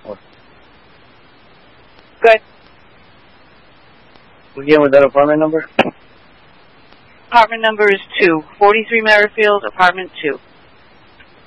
Good. Begin with that apartment number. Apartment number is 2, 43 Merrifield, apartment 2.